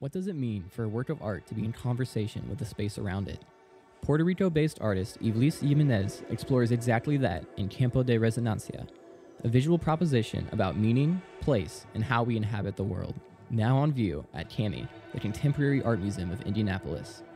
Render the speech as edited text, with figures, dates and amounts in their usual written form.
What does it mean for a work of art to be in conversation with the space around it? Puerto Rico-based artist Iblis Jimenez explores exactly that in Campo de Resonancia, a visual proposition about meaning, place, and how we inhabit the world. Now on view at CAMI, the Contemporary Art Museum of Indianapolis.